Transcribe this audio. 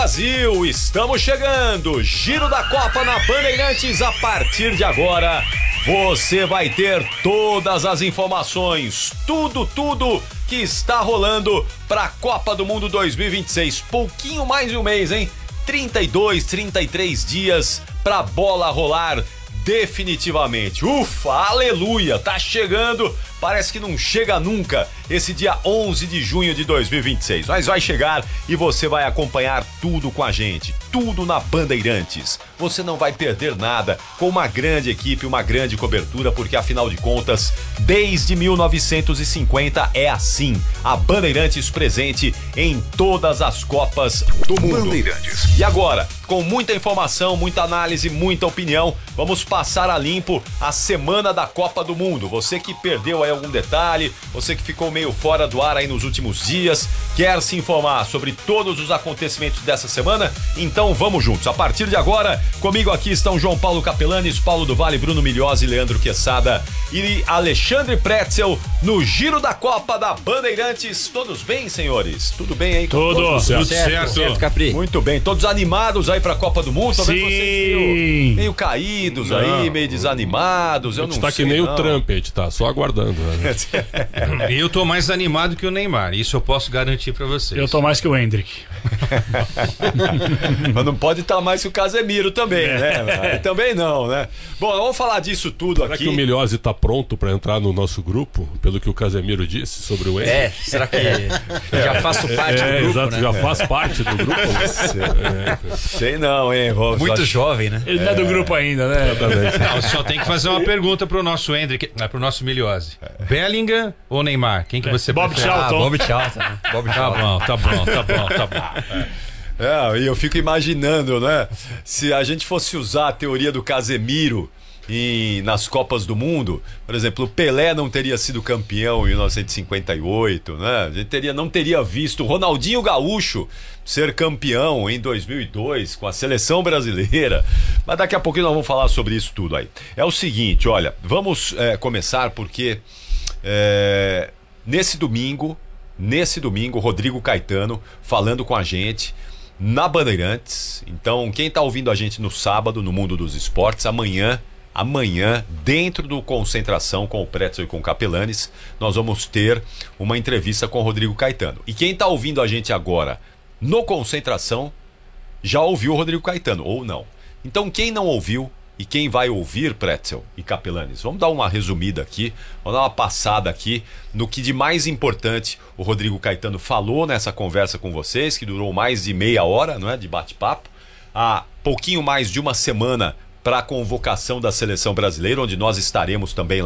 Brasil, estamos chegando. Giro da Copa na Bandeirantes. A partir de agora, você vai ter todas as informações, tudo que está rolando para a Copa do Mundo 2026. Pouquinho mais de um mês, hein? 32, 33 dias pra bola rolar definitivamente. Ufa, aleluia, tá chegando. Parece que não chega nunca esse dia 11 de junho de 2026. Mas vai chegar e você vai acompanhar tudo com a gente. Tudo na Bandeirantes. Você não vai perder nada com uma grande equipe, uma grande cobertura, porque afinal de contas, desde 1950 é assim. A Bandeirantes presente em todas as Copas do Mundo. Bandeirantes. E agora, com muita informação, muita análise, muita opinião, vamos passar a limpo a semana da Copa do Mundo. Você que perdeu aí algum detalhe, você que ficou meio fora do ar aí nos últimos dias, quer se informar sobre todos os acontecimentos dessa semana? Então vamos juntos. A partir de agora, comigo aqui estão João Paulo Capelanes, Paulo do Vale, Bruno Milhozzi, Leandro Quesada e Alexandre Pretzel no Giro da Copa da Bandeirantes. Todos bem, senhores? Tudo bem aí? Tudo certo, Capri. Muito bem, todos animados aí pra Copa do Mundo? Tô vendo vocês meio caídos aí, meio desanimados. Eu não tá sei, que nem não. o Trump, a gente tá só aguardando. Né? Eu tô mais animado que o Neymar, isso eu posso garantir pra vocês. Eu tô mais que o Hendrick. Mas não pode estar mais que o Casemiro também, né? Aí também não, né? Bom, vamos falar disso tudo Será aqui. que o Milhozzi tá pronto pra entrar no nosso grupo, pelo que o Casemiro disse sobre o Ender? Será que já faço parte do grupo, exato, né? já faz parte do grupo. Sei não, hein? Muito jovem, né? Ele não é do grupo ainda, né? Não, só tem que fazer uma pergunta pro nosso Hendrick, pro nosso Milhozzi. Bellingham ou Neymar? Quem que você Bob prefere? Charlton. Bob Charlton. Bob Charlton. Tá bom. E eu fico imaginando, né? Se a gente fosse usar a teoria do Casemiro nas Copas do Mundo, por exemplo, o Pelé não teria sido campeão em 1958, né? A gente não teria visto o Ronaldinho Gaúcho ser campeão em 2002 com a seleção brasileira. Mas daqui a pouquinho nós vamos falar sobre isso tudo aí. É o seguinte, olha, vamos começar porque nesse domingo, Rodrigo Caetano falando com a gente na Bandeirantes. Então, quem tá ouvindo a gente no sábado, no Mundo dos Esportes, amanhã, dentro do Concentração com o Pretzel e com o Capelanes, nós vamos ter uma entrevista com o Rodrigo Caetano. E quem tá ouvindo a gente agora no Concentração, já ouviu o Rodrigo Caetano, ou não. Então, quem não ouviu e quem vai ouvir, Pretzel e Capelanes, vamos dar uma resumida aqui, vamos dar uma passada aqui no que de mais importante o Rodrigo Caetano falou nessa conversa com vocês, que durou mais de meia hora, não é, de bate-papo, há pouquinho mais de uma semana para a convocação da seleção brasileira, onde nós estaremos também